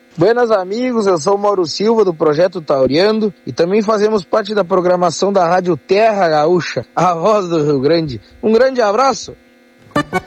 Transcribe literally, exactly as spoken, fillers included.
Buenas amigos, eu sou o Mauro Silva do Projeto Tauriando e também fazemos parte da programação da Rádio Terra Gaúcha, a voz do Rio Grande. Um grande abraço!